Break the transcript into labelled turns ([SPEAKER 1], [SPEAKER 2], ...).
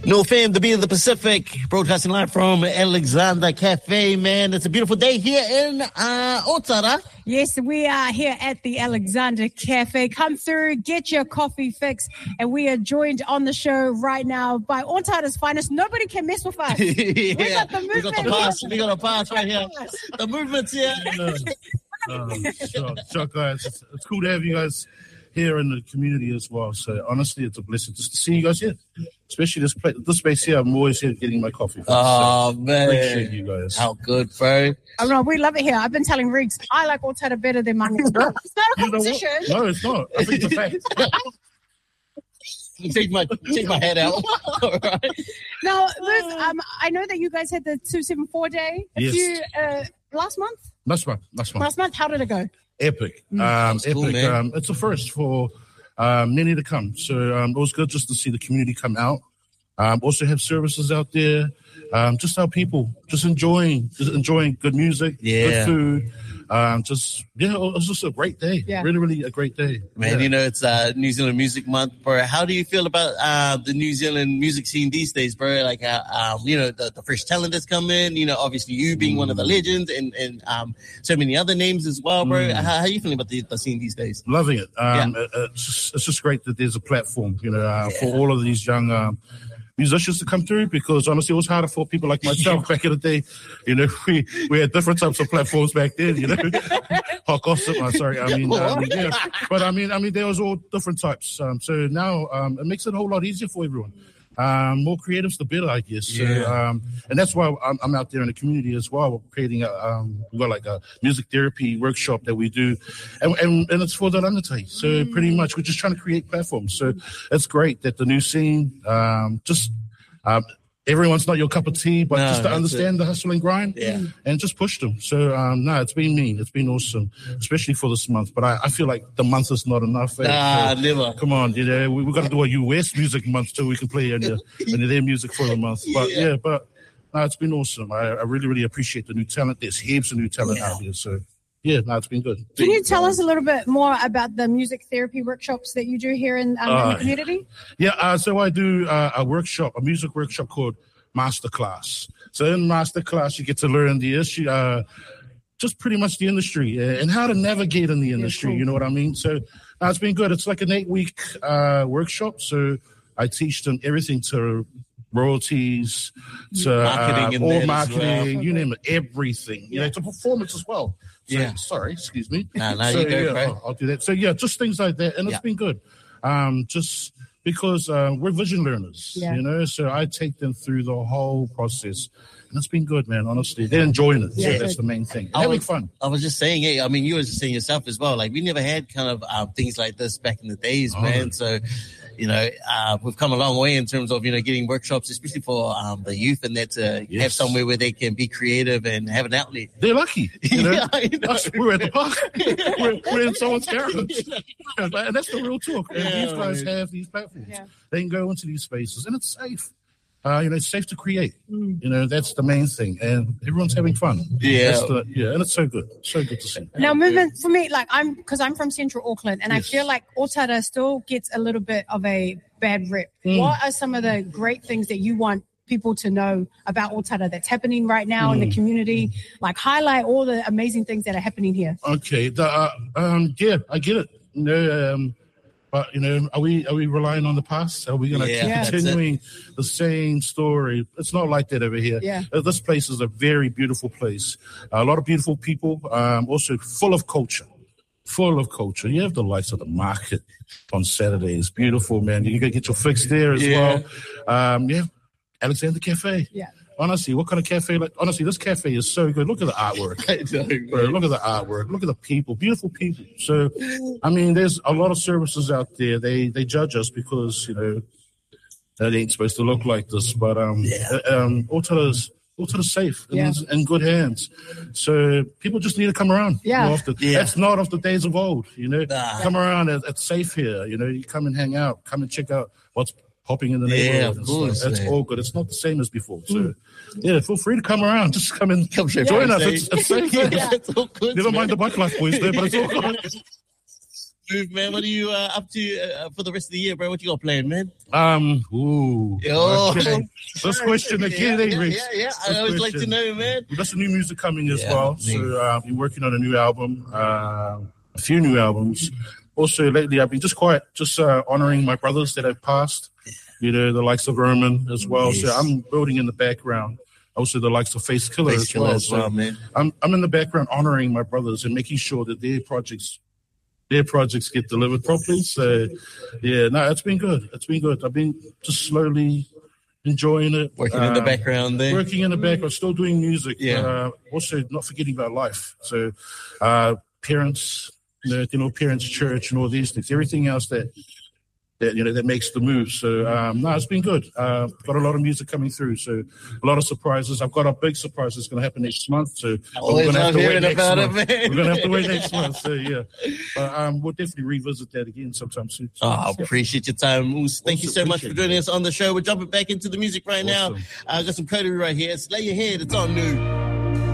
[SPEAKER 1] No Fam, the Beat of the Pacific, broadcasting live from Alexander Cafe, man. It's a beautiful day here in Otara.
[SPEAKER 2] Yes, we are here at the Alexander Cafe. Come through, get your coffee fix. And we are joined on the show right now by Otara's finest. Nobody can mess with us.
[SPEAKER 1] Yeah,
[SPEAKER 2] We got the movement.
[SPEAKER 1] we got the pass. We got a pass right here. The movement's here.
[SPEAKER 3] Sure, guys. It's cool to have you guys here in the community as well. So honestly, it's a blessing just to see you guys here, especially this space here. I'm always here getting my coffee.
[SPEAKER 1] Oh, man.
[SPEAKER 3] Appreciate you guys.
[SPEAKER 1] How good, bro.
[SPEAKER 2] Oh, no, we love it here. I've been telling Riggs, I like Otara better than Mangi. It's not a competition.
[SPEAKER 3] No, it's not. I think it's a fact.
[SPEAKER 1] Take my head out. All right.
[SPEAKER 2] Now, Liz, I know that you guys had the 274 day last month.
[SPEAKER 3] Last month.
[SPEAKER 2] How did it go?
[SPEAKER 3] Epic.
[SPEAKER 1] Epic.
[SPEAKER 3] Cool, it's a first for many to come. So it was good just to see the community come out. Also have services out there. Just our people just enjoying good music, good food. It was just a great day. Yeah. Really, really a great day.
[SPEAKER 1] Man, you know, it's New Zealand Music Month, bro. How do you feel about the New Zealand music scene these days, bro? Like, you know, the fresh talent that's come in, you know, obviously you being one of the legends and so many other names as well, bro. How are you feeling about the scene these days?
[SPEAKER 3] Loving it. It's just great that there's a platform, you know, for all of these young musicians to come through, because honestly it was harder for people like myself back in the day. You know, we had different types of platforms back then, you know. Hot gossip, but I mean there was all different types. So now it makes it a whole lot easier for everyone. More creatives, the better, I guess. So, and that's why I'm out there in the community as well. We're creating we've got like a music therapy workshop that we do, and it's for the rangatahi. So pretty much we're just trying to create platforms. So it's great that the new scene, everyone's not your cup of tea, but just to understand the hustle and grind and just push them. So, it's been mean. It's been awesome, especially for this month. But I feel like the month is not enough.
[SPEAKER 1] Never.
[SPEAKER 3] Come on, you know, we've got to do a US music month too. We can play in their music for the month. But it's been awesome. I really, really appreciate the new talent. There's heaps of new talent out here. So, it's been good.
[SPEAKER 2] Can you tell us a little bit more about the music therapy workshops that you do here in the community?
[SPEAKER 3] So I do a music workshop called Masterclass. So in Masterclass, you get to learn the issue, just pretty much the industry and how to navigate in the industry. Cool. You know what I mean? So it's been good. It's like an 8-week workshop. So I teach them everything to royalties, to marketing, you name it, everything. You know, to performance as well. So, sorry, excuse me.
[SPEAKER 1] You go, right?
[SPEAKER 3] I'll do that. So just things like that, and it's been good. Just because we're vision learners, you know, so I take them through the whole process, and it's been good, man. Honestly, they're enjoying it. So that's the main thing. Having fun.
[SPEAKER 1] I was just saying, I mean, you were just saying yourself as well. Like, we never had kind of things like this back in the days, man. So, you know, we've come a long way in terms of, you know, getting workshops, especially for the youth, and that to have somewhere where they can be creative and have an outlet.
[SPEAKER 3] They're lucky. You know? We're at the park. we're in someone's garage. And that's the real talk. And these guys have these platforms. Yeah. They can go into these spaces, and it's safe. You know, it's safe to create. You know, that's the main thing, and everyone's having fun. And it's so good to see.
[SPEAKER 2] Now, movement for me, like because I'm from Central Auckland, and I feel like Otara still gets a little bit of a bad rep. What are some of the great things that you want people to know about Otara that's happening right now in the community? Like, highlight all the amazing things that are happening here.
[SPEAKER 3] Okay, I get it. You know, but, you know, are we relying on the past? Are we going to keep continuing the same story? It's not like that over here. Yeah. This place is a very beautiful place. A lot of beautiful people, also full of culture. You have the lights of the market on Saturdays. Beautiful, man. You can get your fix there as well. You have Alexander Cafe. Yeah. Honestly, what kind of cafe? Honestly, this cafe is so good. Look at the artwork. Bro, look at the artwork. Look at the people. Beautiful people. So, I mean, there's a lot of services out there. They judge us because, you know, they ain't supposed to look like this. But Otara's safe and in good hands. So people just need to come around more often. That's not of the days of old, you know. Come around. It's safe here. You know, you come and hang out. Come and check out what's popping in the neighborhood. Of course, that's all good. It's not the same as before. So, feel free to come around. Just come and join us. It's safe. It's all good. Never mind the bike life boys there, but it's all good.
[SPEAKER 1] move, man. What are you up to for the rest of the year, bro? What you got planned, man?
[SPEAKER 3] Okay. First question again, Rex.
[SPEAKER 1] Yeah. I always like to know, man.
[SPEAKER 3] We've got some new music coming as well. So I've been working on a new album, a few new albums. Also, lately, I've been just honoring my brothers that have passed, the likes of Roman as well. Yes. So I'm building in the background. Also, the likes of Face Killer as well. So
[SPEAKER 1] man.
[SPEAKER 3] I'm in the background honoring my brothers and making sure that their projects get delivered properly. So, it's been good. I've been just slowly enjoying it.
[SPEAKER 1] Working in the background there.
[SPEAKER 3] Working in the background, still doing music. Also, not forgetting about life. So, parents, parents' church and all these things. Everything else that makes the move. So, it's been good. Got a lot of music coming through. So, a lot of surprises. I've got a big surprise that's going to happen next month. So,
[SPEAKER 1] we're going to have to wait next month.
[SPEAKER 3] We're going to have to wait next month. So, yeah. But we'll definitely revisit that again sometime soon. So,
[SPEAKER 1] I appreciate your time, Moose. Thank you so much for joining us on the show. We're jumping back into the music right now. I got some Cody right here. Slay Your Head. It's on new.